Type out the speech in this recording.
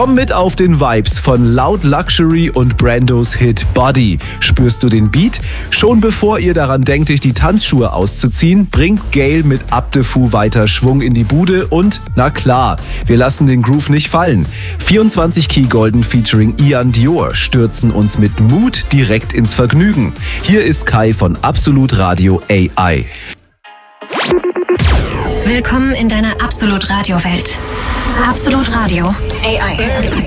Komm mit auf den Vibes von Loud Luxury und Brandos Hit Body. Spürst du den Beat? Schon bevor ihr daran denkt, euch die Tanzschuhe auszuziehen, bringt Gayle mit Abdefu weiter Schwung in die Bude und, na klar, wir lassen den Groove nicht fallen. 24 Key Golden featuring Ian Dior stürzen uns mit Mut direkt ins Vergnügen. Hier ist Kai von Absolut Radio AI. Willkommen in deiner Absolut Radio Welt. Absolut Radio AI.